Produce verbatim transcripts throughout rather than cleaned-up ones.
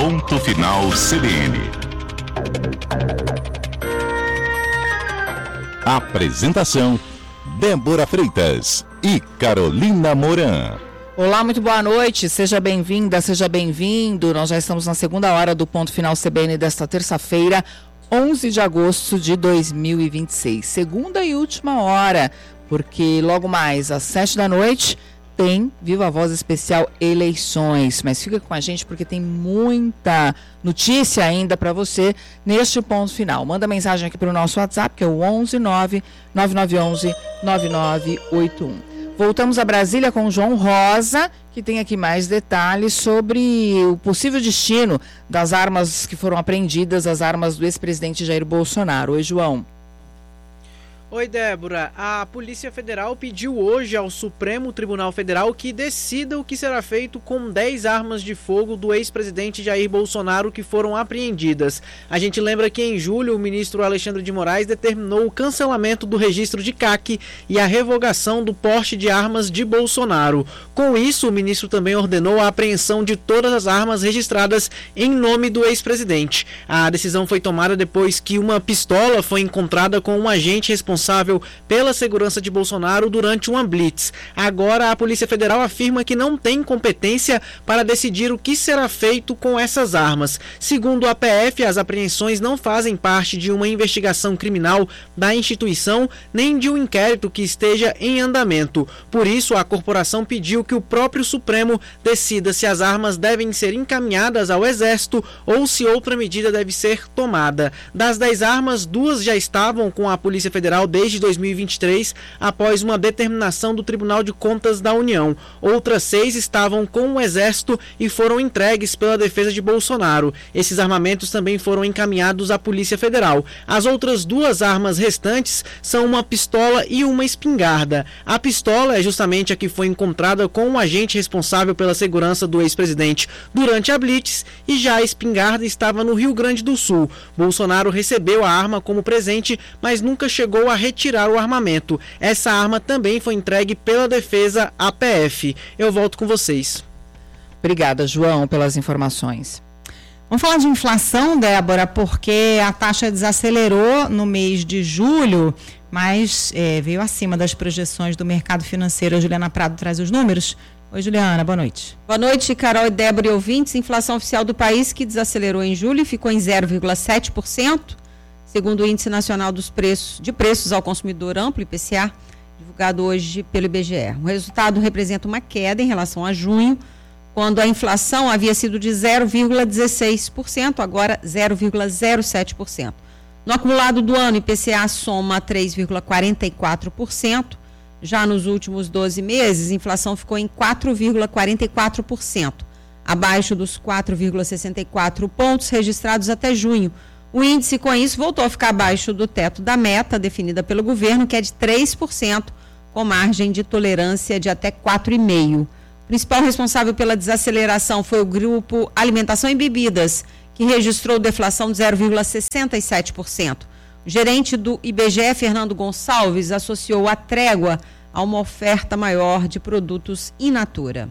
Ponto Final C B N. Apresentação: Débora Freitas e Carolina Moran. Olá, muito boa noite, seja bem-vinda, seja bem-vindo. Nós já estamos na segunda hora do Ponto Final C B N desta terça-feira, onze de agosto de dois mil e vinte e seis. Segunda e última hora, porque logo mais às sete da noite tem Viva Voz Especial Eleições. Mas fica com a gente porque tem muita notícia ainda para você neste ponto final. Manda mensagem aqui para o nosso WhatsApp, que é o onze nove nove nove um um nove nove oito um. Voltamos a Brasília com o João Rosa, que tem aqui mais detalhes sobre o possível destino das armas que foram apreendidas, as armas do ex-presidente Jair Bolsonaro. Oi, João. Oi, Débora. A Polícia Federal pediu hoje ao Supremo Tribunal Federal que decida o que será feito com dez armas de fogo do ex-presidente Jair Bolsonaro que foram apreendidas. A gente lembra que em julho o ministro Alexandre de Moraes determinou o cancelamento do registro de C A C e a revogação do porte de armas de Bolsonaro. Com isso, o ministro também ordenou a apreensão de todas as armas registradas em nome do ex-presidente. A decisão foi tomada depois que uma pistola foi encontrada com um agente responsável pela segurança de Bolsonaro durante uma blitz. Agora a Polícia Federal afirma que não tem competência para decidir o que será feito com essas armas. Segundo a P F, as apreensões não fazem parte de uma investigação criminal da instituição nem de um inquérito que esteja em andamento. Por isso, a corporação pediu que o próprio Supremo decida se as armas devem ser encaminhadas ao Exército ou se outra medida deve ser tomada. Das dez armas, duas já estavam com a Polícia Federal desde dois mil e vinte e três, após uma determinação do Tribunal de Contas da União. Outras seis estavam com o Exército e foram entregues pela defesa de Bolsonaro. Esses armamentos também foram encaminhados à Polícia Federal. As outras duas armas restantes são uma pistola e uma espingarda. A pistola é justamente a que foi encontrada com o agente responsável pela segurança do ex-presidente durante a blitz, e já a espingarda estava no Rio Grande do Sul. Bolsonaro recebeu a arma como presente, mas nunca chegou a retirar o armamento. Essa arma também foi entregue pela defesa à P F. Eu volto com vocês. Obrigada, João, pelas informações. Vamos falar de inflação, Débora, porque a taxa desacelerou no mês de julho, mas é, veio acima das projeções do mercado financeiro. A Juliana Prado traz os números. Oi, Juliana, boa noite. Boa noite, Carol, Débora e ouvintes. Inflação oficial do país que desacelerou em julho e ficou em zero vírgula sete por cento. Segundo o Índice Nacional dos Preços, de Preços ao Consumidor Amplo, I P C A, divulgado hoje pelo I B G E. O resultado representa uma queda em relação a junho, quando a inflação havia sido de zero vírgula dezesseis por cento, agora zero vírgula zero sete por cento. No acumulado do ano, o I P C A soma três vírgula quarenta e quatro por cento. Já nos últimos doze meses, a inflação ficou em quatro vírgula quarenta e quatro por cento, abaixo dos quatro vírgula sessenta e quatro pontos registrados até junho. O índice, com isso, voltou a ficar abaixo do teto da meta definida pelo governo, que é de três por cento, com margem de tolerância de até quatro vírgula cinco por cento. O principal responsável pela desaceleração foi o grupo Alimentação e Bebidas, que registrou deflação de zero vírgula sessenta e sete por cento. O gerente do I B G E, Fernando Gonçalves, associou a trégua a uma oferta maior de produtos in natura.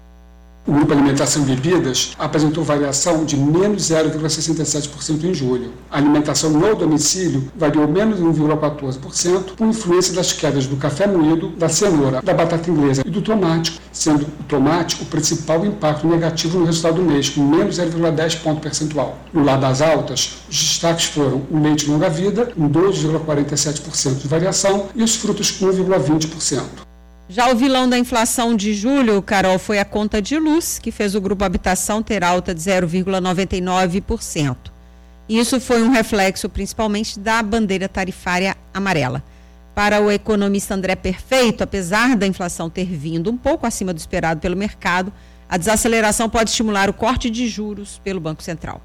O grupo Alimentação e Bebidas apresentou variação de menos zero vírgula sessenta e sete por cento em julho. A alimentação no domicílio variou menos um vírgula quatorze por cento, com influência das quedas do café moído, da cenoura, da batata inglesa e do tomate, sendo o tomate o principal impacto negativo no resultado do mês, com menos zero vírgula dez ponto percentual. No lado das altas, os destaques foram o leite longa-vida, com dois vírgula quarenta e sete por cento de variação, e os frutos, com um vírgula vinte por cento. Já o vilão da inflação de julho, Carol, foi a conta de luz, que fez o grupo Habitação ter alta de zero vírgula noventa e nove por cento. Isso foi um reflexo principalmente da bandeira tarifária amarela. Para o economista André Perfeito, apesar da inflação ter vindo um pouco acima do esperado pelo mercado, a desaceleração pode estimular o corte de juros pelo Banco Central.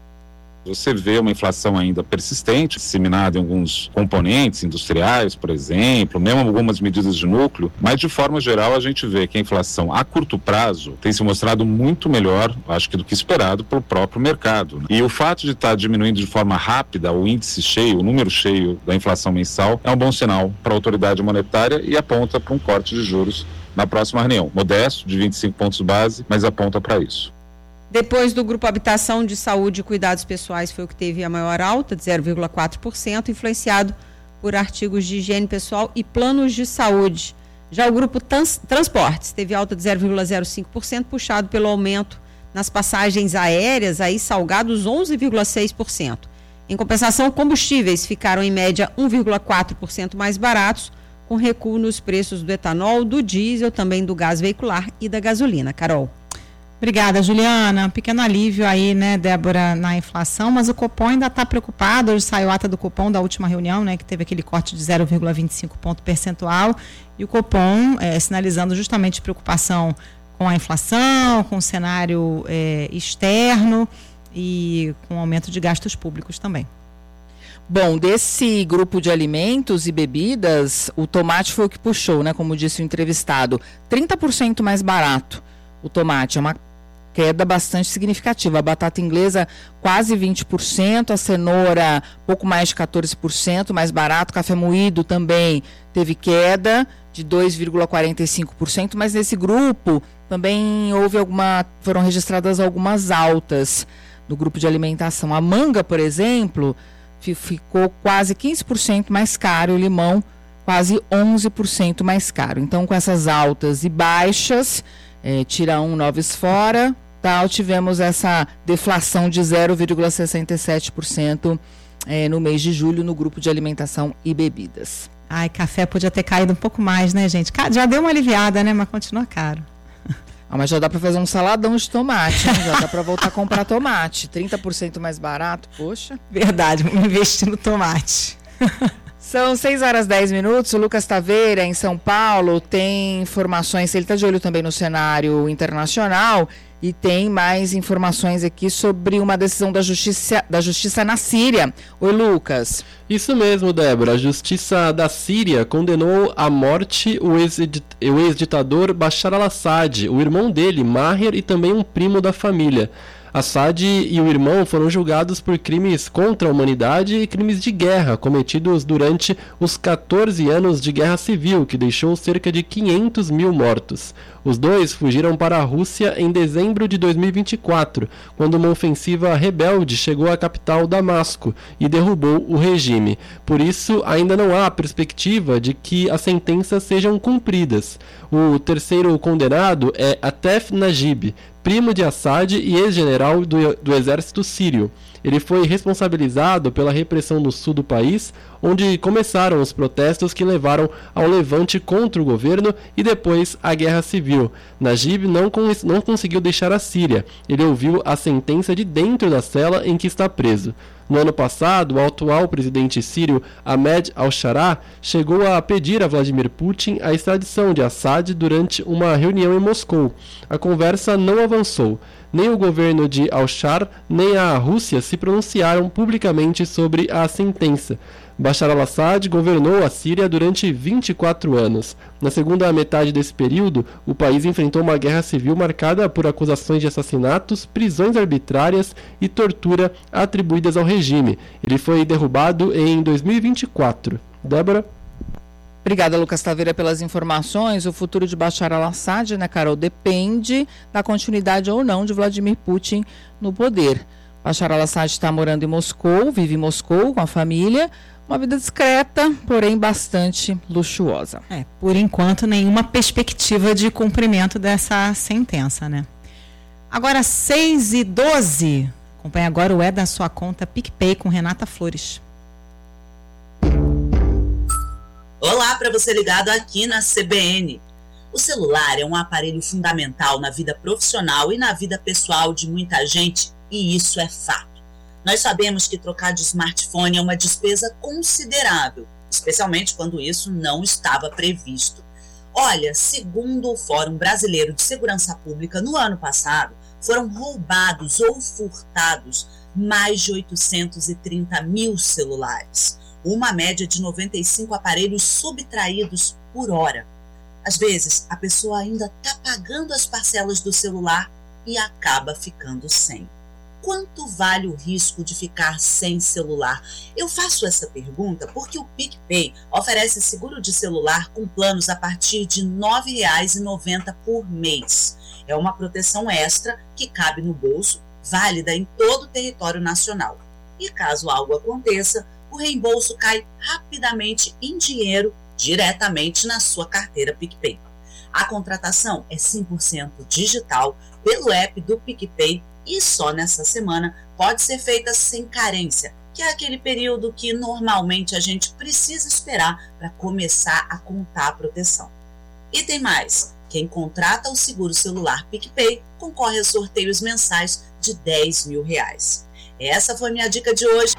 Você vê uma inflação ainda persistente, disseminada em alguns componentes industriais, por exemplo, mesmo algumas medidas de núcleo, mas de forma geral a gente vê que a inflação a curto prazo tem se mostrado muito melhor, acho que do que esperado pelo próprio mercado. E o fato de estar diminuindo de forma rápida o índice cheio, o número cheio da inflação mensal, é um bom sinal para a autoridade monetária e aponta para um corte de juros na próxima reunião. Modesto, de vinte e cinco pontos base, mas aponta para isso. Depois do grupo Habitação de Saúde e Cuidados Pessoais foi o que teve a maior alta, de zero vírgula quatro por cento, influenciado por artigos de higiene pessoal e planos de saúde. Já o grupo trans, Transportes teve alta de zero vírgula zero cinco por cento, puxado pelo aumento nas passagens aéreas, aí salgados onze vírgula seis por cento. Em compensação, combustíveis ficaram em média um vírgula quatro por cento mais baratos, com recuo nos preços do etanol, do diesel, também do gás veicular e da gasolina. Carol. Obrigada, Juliana. Pequeno alívio aí, né, Débora, na inflação, mas o Copom ainda está preocupado. Hoje saiu a ata do Copom da última reunião, né, que teve aquele corte de zero vírgula vinte e cinco ponto percentual, e o Copom é, sinalizando justamente preocupação com a inflação, com o cenário é, externo e com o aumento de gastos públicos também. Bom, desse grupo de alimentos e bebidas, o tomate foi o que puxou, né, como disse o entrevistado, trinta por cento mais barato. O tomate é uma queda bastante significativa. A batata inglesa quase vinte por cento, a cenoura pouco mais de quatorze por cento, mais barato. O café moído também teve queda de dois vírgula quarenta e cinco por cento, mas nesse grupo também houve alguma, foram registradas algumas altas no grupo de alimentação. A manga, por exemplo, ficou quase quinze por cento mais caro, o limão quase onze por cento mais caro. Então, com essas altas e baixas, É, tira um, noves fora, tal, tivemos essa deflação de zero vírgula sessenta e sete por cento é, no mês de julho no grupo de alimentação e bebidas. Ai, café podia ter caído um pouco mais, né, gente? Já deu uma aliviada, né, mas continua caro. Ah, mas já dá para fazer um saladão de tomate, né? Já dá para voltar a comprar tomate, trinta por cento mais barato, poxa. Verdade, vamos investir no tomate. São seis horas e dez minutos, o Lucas Taveira, em São Paulo, tem informações, ele está de olho também no cenário internacional e tem mais informações aqui sobre uma decisão da justiça, da justiça na Síria. Oi, Lucas. Isso mesmo, Débora. A justiça da Síria condenou à morte o ex-ditador Bashar al-Assad, o irmão dele, Maher, e também um primo da família. Assad e o irmão foram julgados por crimes contra a humanidade e crimes de guerra cometidos durante os quatorze anos de guerra civil, que deixou cerca de quinhentos mil mortos. Os dois fugiram para a Rússia em dezembro de dois mil e vinte e quatro, quando uma ofensiva rebelde chegou à capital Damasco e derrubou o regime. Por isso, ainda não há perspectiva de que as sentenças sejam cumpridas. O terceiro condenado é Atef Najib, primo de Assad e ex-general do, do exército sírio. Ele foi responsabilizado pela repressão no sul do país, onde começaram os protestos que levaram ao levante contra o governo e depois à guerra civil. Najib não, não conseguiu deixar a Síria. Ele ouviu a sentença de dentro da cela em que está preso. No ano passado, o atual presidente sírio Ahmed al-Sharaa chegou a pedir a Vladimir Putin a extradição de Assad durante uma reunião em Moscou. A conversa não avançou. Nem o governo de al-Shar nem a Rússia se pronunciaram publicamente sobre a sentença. Bashar al-Assad governou a Síria durante vinte e quatro anos. Na segunda metade desse período, o país enfrentou uma guerra civil marcada por acusações de assassinatos, prisões arbitrárias e tortura atribuídas ao regime. Ele foi derrubado em dois mil e vinte e quatro. Débora? Obrigada, Lucas Taveira, pelas informações. O futuro de Bashar al-Assad, né, Carol, depende da continuidade ou não de Vladimir Putin no poder. Bashar al-Assad está morando em Moscou, vive em Moscou com a família, uma vida discreta, porém bastante luxuosa. É, por enquanto, nenhuma perspectiva de cumprimento dessa sentença, né? Agora, seis e doze. Acompanhe agora o É da Sua Conta PicPay com Renata Flores. Olá, para você ligado aqui na C B N. O celular é um aparelho fundamental na vida profissional e na vida pessoal de muita gente, e isso é fato. Nós sabemos que trocar de smartphone é uma despesa considerável, especialmente quando isso não estava previsto. Olha, segundo o Fórum Brasileiro de Segurança Pública, no ano passado, foram roubados ou furtados mais de oitocentos e trinta mil celulares, uma média de noventa e cinco aparelhos subtraídos por hora. Às vezes, a pessoa ainda está pagando as parcelas do celular e acaba ficando sem. Quanto vale o risco de ficar sem celular? Eu faço essa pergunta porque o PicPay oferece seguro de celular com planos a partir de nove reais e noventa centavos por mês. É uma proteção extra que cabe no bolso, válida em todo o território nacional. E caso algo aconteça, o reembolso cai rapidamente em dinheiro diretamente na sua carteira PicPay. A contratação é cem por cento digital pelo app do PicPay e só nessa semana pode ser feita sem carência, que é aquele período que normalmente a gente precisa esperar para começar a contar a proteção. E tem mais, quem contrata o seguro celular PicPay concorre a sorteios mensais de dez mil reais. Essa foi minha dica de hoje.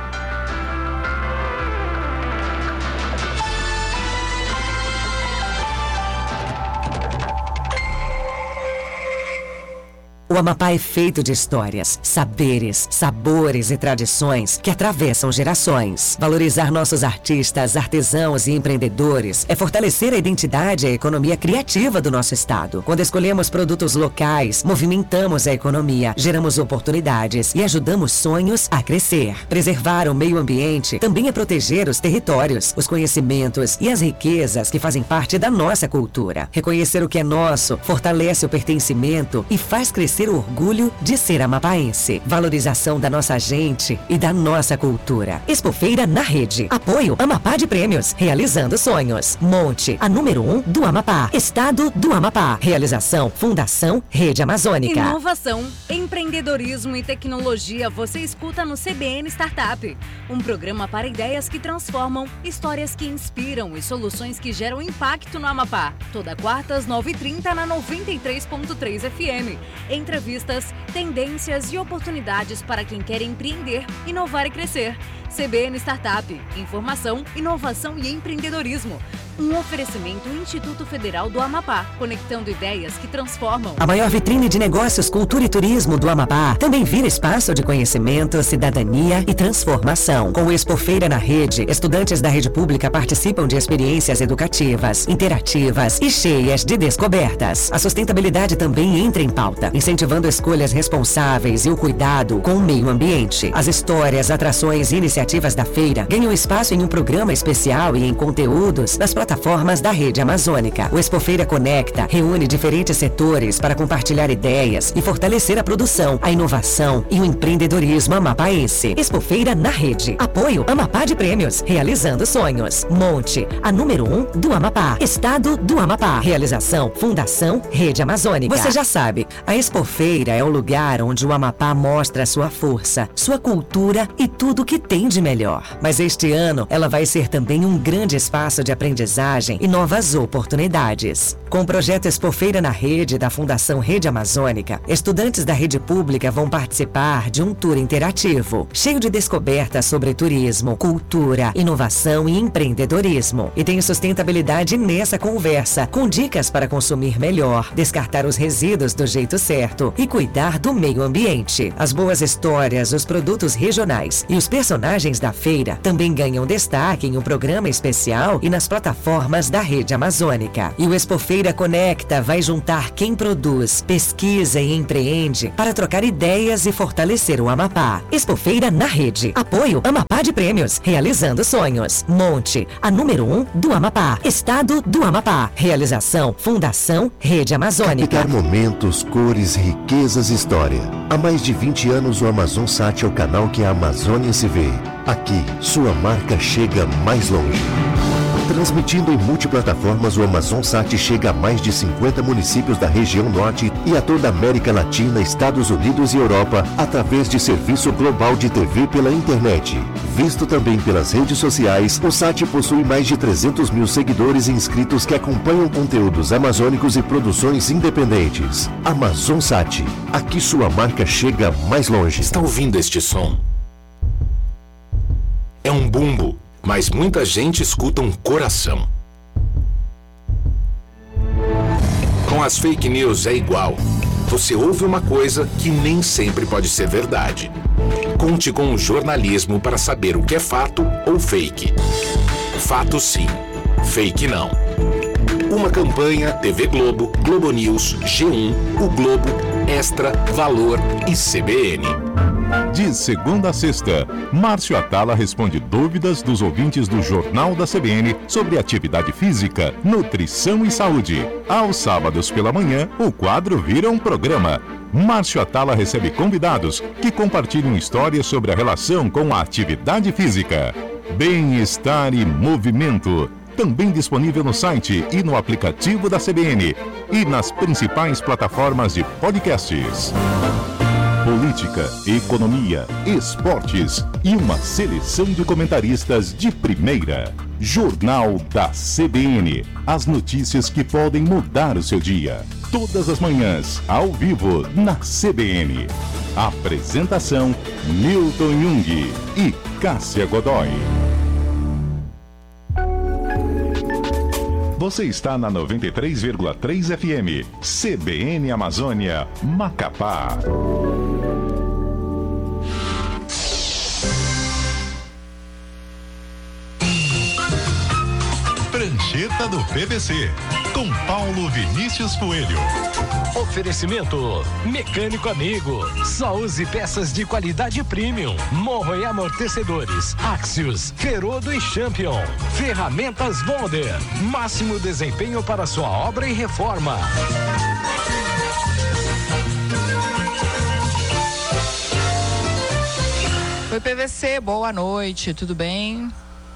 O Amapá é feito de histórias, saberes, sabores e tradições que atravessam gerações. Valorizar nossos artistas, artesãos e empreendedores é fortalecer a identidade e a economia criativa do nosso estado. Quando escolhemos produtos locais, movimentamos a economia, geramos oportunidades e ajudamos sonhos a crescer. Preservar o meio ambiente também é proteger os territórios, os conhecimentos e as riquezas que fazem parte da nossa cultura. Reconhecer o que é nosso fortalece o pertencimento e faz crescer o orgulho de ser amapaense. Valorização da nossa gente e da nossa cultura. Expofeira na Rede. Apoio Amapá de Prêmios. Realizando sonhos. Monte, a número um do Amapá. Estado do Amapá. Realização Fundação Rede Amazônica. Inovação, empreendedorismo e tecnologia você escuta no C B N Startup. Um programa para ideias que transformam, histórias que inspiram e soluções que geram impacto no Amapá. Toda quarta às nove e trinta na noventa e três ponto três F M. Entrevistas, tendências e oportunidades para quem quer empreender, inovar e crescer. C B N Startup, informação, inovação e empreendedorismo. Um oferecimento Instituto Federal do Amapá, conectando ideias que transformam. A maior vitrine de negócios, cultura e turismo do Amapá também vira espaço de conhecimento, cidadania e transformação. Com o Expofeira na Rede, estudantes da rede pública participam de experiências educativas, interativas e cheias de descobertas. A sustentabilidade também entra em pauta, incentivando escolhas responsáveis e o cuidado com o meio ambiente. As histórias, atrações e iniciativas da feira ganham espaço em um programa especial e em conteúdos das plataformas da Rede Amazônica. O Expofeira Conecta reúne diferentes setores para compartilhar ideias e fortalecer a produção, a inovação e o empreendedorismo amapaense. Expofeira na Rede. Apoio Amapá de Prêmios. Realizando sonhos. Monte, a número um do Amapá. Estado do Amapá. Realização Fundação Rede Amazônica. Você já sabe, a Expofeira é o lugar onde o Amapá mostra sua força, sua cultura e tudo que tem de melhor. Mas este ano ela vai ser também um grande espaço de aprendizagem e novas oportunidades. Com o projeto Expofeira na Rede da Fundação Rede Amazônica, estudantes da rede pública vão participar de um tour interativo, cheio de descobertas sobre turismo, cultura, inovação e empreendedorismo. E tem sustentabilidade nessa conversa, com dicas para consumir melhor, descartar os resíduos do jeito certo e cuidar do meio ambiente. As boas histórias, os produtos regionais e os personagens da feira também ganham destaque em um programa especial e nas plataformas da Rede Amazônica. E o Expofeira Conecta vai juntar quem produz, pesquisa e empreende para trocar ideias e fortalecer o Amapá. Expofeira na Rede. Apoio Amapá de Prêmios. Realizando sonhos. Monte, a número um do Amapá. Estado do Amapá. Realização Fundação Rede Amazônica. Captar momentos, cores, riquezas e história. Há mais de vinte anos o AmazonSat é o canal que a Amazônia se vê. Aqui, sua marca chega mais longe. Transmitindo em multiplataformas, o AmazonSat chega a mais de cinquenta municípios da região norte e a toda a América Latina, Estados Unidos e Europa, através de serviço global de T V pela internet. Visto também pelas redes sociais, o site possui mais de trezentos mil seguidores e inscritos que acompanham conteúdos amazônicos e produções independentes. AmazonSat, aqui sua marca chega mais longe. Está ouvindo este som? É um bumbo. Mas muita gente escuta um coração. Com as fake news é igual. Você ouve uma coisa que nem sempre pode ser verdade. Conte com o jornalismo para saber o que é fato ou fake. Fato sim, fake não. Uma campanha T V Globo, Globo News, G um, O Globo Extra, Valor e C B N. De segunda a sexta, Márcio Atala responde dúvidas dos ouvintes do Jornal da C B N sobre atividade física, nutrição e saúde. Aos sábados pela manhã, o quadro vira um programa. Márcio Atala recebe convidados que compartilham histórias sobre a relação com a atividade física. Bem-estar e movimento. Também disponível no site e no aplicativo da C B N e nas principais plataformas de podcasts. Política, economia, esportes e uma seleção de comentaristas de primeira. Jornal da C B N. As notícias que podem mudar o seu dia. Todas as manhãs, ao vivo, na C B N. Apresentação: Newton Jung e Cássia Godoy. Você está na noventa e três vírgula três F M, C B N Amazônia, Macapá. Prancheta do P V C, com Paulo Vinícius Coelho. Oferecimento Mecânico Amigo. Só use peças de qualidade premium. Morro e amortecedores. Axios, Ferodo e Champion. Ferramentas Bonder. Máximo desempenho para sua obra e reforma. Oi, P V C, boa noite, tudo bem?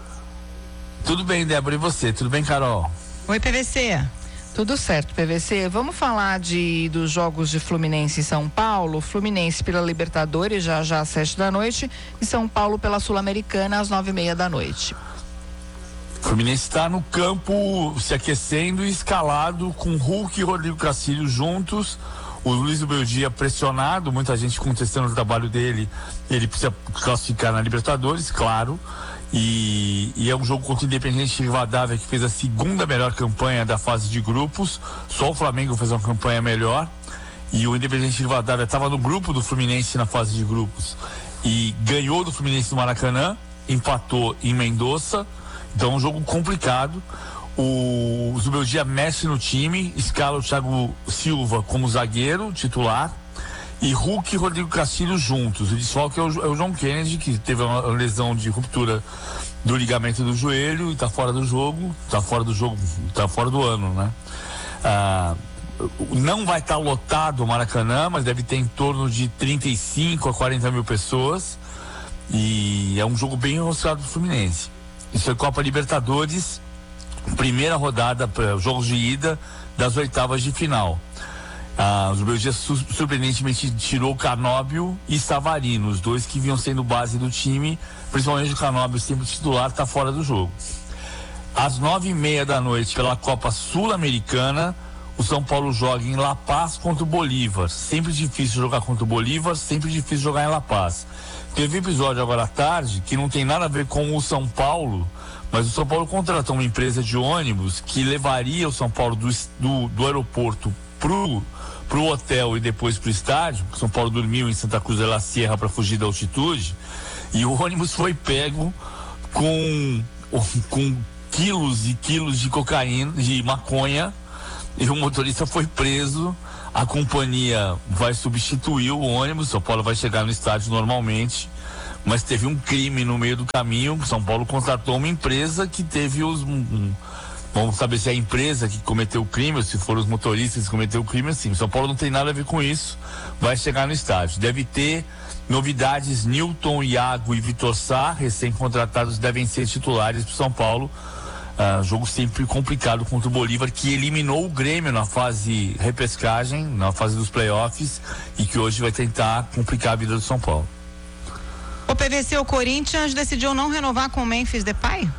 Tudo bem, Débora, e você? Tudo bem, Carol? Oi, P V C. Tudo certo, P V C. Vamos falar de, dos jogos de Fluminense e São Paulo. Fluminense pela Libertadores, já já às sete da noite, e São Paulo pela Sul-Americana às nove e meia da noite. Fluminense está no campo se aquecendo e escalado com Hulk e Rodrigo Castilho juntos. O Luiz do Beldia pressionado, muita gente contestando o trabalho dele. Ele precisa classificar na Libertadores, claro. E, e é um jogo contra o Independiente Rivadavia, que fez a segunda melhor campanha da fase de grupos. Só o Flamengo fez uma campanha melhor. E o Independiente Rivadavia estava no grupo do Fluminense na fase de grupos e ganhou do Fluminense no Maracanã, empatou em Mendoza. Então é um jogo complicado. O Zubeldia mexe no time, escala o Thiago Silva como zagueiro titular e Hulk e Rodrigo Castilho juntos. O desfalque é o, é o John Kennedy, que teve uma lesão de ruptura do ligamento do joelho e está fora do jogo, está fora do jogo, está fora do ano, né? Ah, não vai estar tá lotado o Maracanã, mas deve ter em torno de trinta e cinco a quarenta mil pessoas e é um jogo bem enroscado do Fluminense. Isso é Copa Libertadores, primeira rodada, jogos de ida das oitavas de final. Ah, os Belgias surpreendentemente tirou Canóbio e Savarino, os dois que vinham sendo base do time, principalmente o Canóbio, sempre titular, está fora do jogo. Às nove e meia da noite, pela Copa Sul-Americana, o São Paulo joga em La Paz contra o Bolívar. Sempre difícil jogar contra o Bolívar, sempre difícil jogar em La Paz. Teve episódio agora à tarde que não tem nada a ver com o São Paulo, mas o São Paulo contratou uma empresa de ônibus que levaria o São Paulo do, do, do aeroporto pro, pro hotel e depois pro estádio. O São Paulo dormiu em Santa Cruz de la Sierra para fugir da altitude, e o ônibus foi pego com, com quilos e quilos de cocaína, de maconha, e o motorista foi preso. A companhia vai substituir o ônibus, São Paulo vai chegar no estádio normalmente, mas teve um crime no meio do caminho. São Paulo contratou uma empresa que teve os... Um, um, vamos saber se é a empresa que cometeu o crime ou se foram os motoristas que cometeram o crime, assim. São Paulo não tem nada a ver com isso, vai chegar no estádio. Deve ter novidades, Newton, Iago e Vitor Sá, recém-contratados, devem ser titulares para o São Paulo. Uh, jogo sempre complicado contra o Bolívar, que eliminou o Grêmio na fase repescagem, na fase dos playoffs, e que hoje vai tentar complicar a vida do São Paulo. O P V C, o Corinthians decidiu não renovar com o Memphis Depay?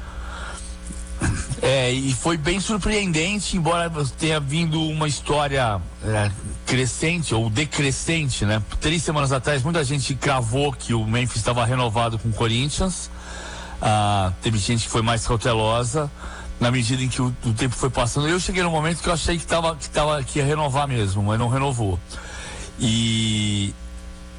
É, e foi bem surpreendente, embora tenha vindo uma história é, crescente ou decrescente, né? Três semanas atrás, muita gente cravou que o Memphis estava renovado com o Corinthians. Ah, teve gente que foi mais cautelosa. Na medida em que o, o tempo foi passando, eu cheguei no momento que eu achei que, tava, que, tava, que ia renovar mesmo, mas não renovou. E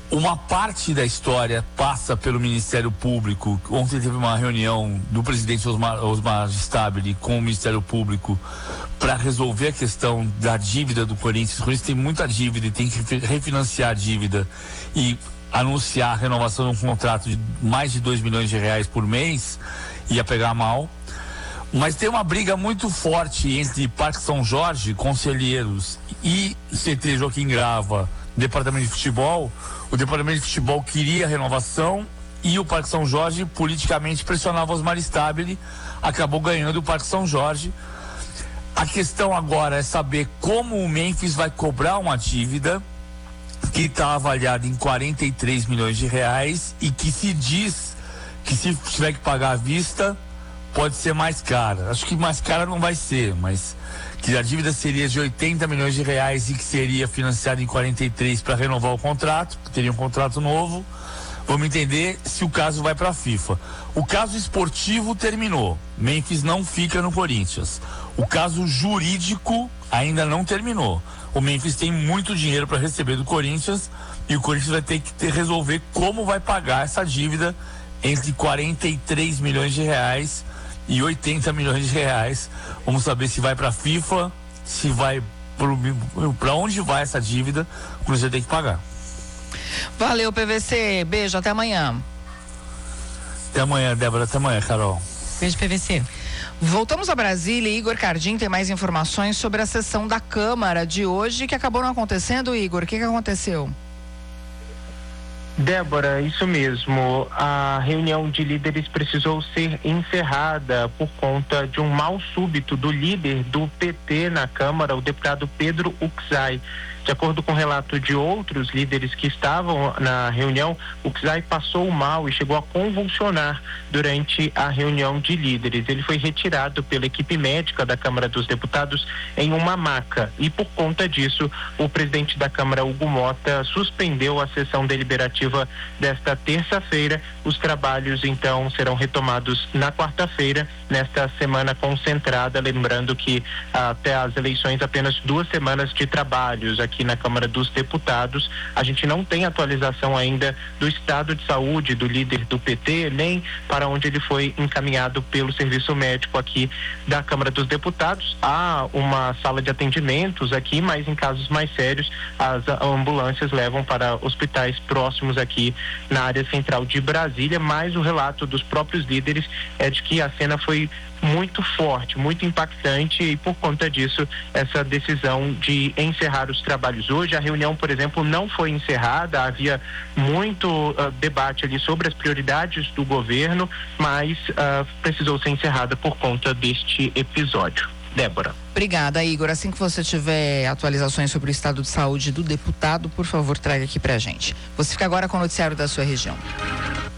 uma parte da história passa pelo Ministério Público. Ontem teve uma reunião do presidente Osmar, Osmar Stabile com o Ministério Público para resolver a questão da dívida do Corinthians. O Corinthians tem muita dívida e tem que refinanciar a dívida e anunciar a renovação de um contrato de mais de dois milhões de reais por mês. Ia pegar mal. Mas tem uma briga muito forte entre Parque São Jorge, conselheiros, e C T Joaquim Grava, Departamento de Futebol. O Departamento de Futebol queria a renovação e o Parque São Jorge politicamente pressionava Osmar Stabile, acabou ganhando o Parque São Jorge. A questão agora é saber como o Memphis vai cobrar uma dívida que está avaliada em quarenta e três milhões de reais e que se diz que se tiver que pagar à vista pode ser mais cara. Acho que mais cara não vai ser, mas que a dívida seria de oitenta milhões de reais e que seria financiada em quarenta e três para renovar o contrato, que teria um contrato novo. Vamos entender se o caso vai para a FIFA. O caso esportivo terminou. Memphis não fica no Corinthians. O caso jurídico ainda não terminou. O Memphis tem muito dinheiro para receber do Corinthians e o Corinthians vai ter que ter, resolver como vai pagar essa dívida entre quarenta e três milhões de reais e oitenta milhões de reais. Vamos saber se vai para a FIFA, se vai para onde vai essa dívida, o Cruzeiro tem que pagar. Valeu, P V C. Beijo, até amanhã. Até amanhã, Débora. Até amanhã, Carol. Beijo, P V C. Voltamos a Brasília. Igor Cardim tem mais informações sobre a sessão da Câmara de hoje que acabou não acontecendo. Igor, o que, que aconteceu? Débora, isso mesmo. A reunião de líderes precisou ser encerrada por conta de um mal súbito do líder do P T na Câmara, o deputado Pedro Uczai. De acordo com o relato de outros líderes que estavam na reunião, o Uczai passou mal e chegou a convulsionar durante a reunião de líderes. Ele foi retirado pela equipe médica da Câmara dos Deputados em uma maca e, por conta disso, o presidente da Câmara, Hugo Mota, suspendeu a sessão deliberativa desta terça-feira. Os trabalhos, então, serão retomados na quarta-feira, nesta semana concentrada, lembrando que até as eleições apenas duas semanas de trabalhos aqui na Câmara dos Deputados. A gente não tem atualização ainda do estado de saúde do líder do P T, nem para onde ele foi encaminhado pelo serviço médico aqui da Câmara dos Deputados. Há uma sala de atendimentos aqui, mas em casos mais sérios, as ambulâncias levam para hospitais próximos aqui na área central de Brasília, mas o relato dos próprios líderes é de que a cena foi muito forte, muito impactante e por conta disso essa decisão de encerrar os trabalhos hoje. A reunião, por exemplo, não foi encerrada, havia muito uh, debate ali sobre as prioridades do governo, mas uh, precisou ser encerrada por conta deste episódio. Débora. Obrigada, Igor. Assim que você tiver atualizações sobre o estado de saúde do deputado, por favor, traga aqui pra gente. Você fica agora com o noticiário da sua região.